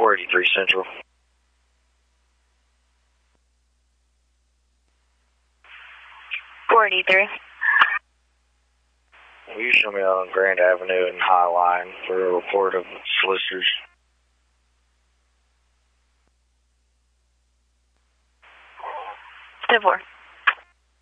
483 Central. Will you show me out on Grand Avenue and High Line for a report of solicitors? 10-4.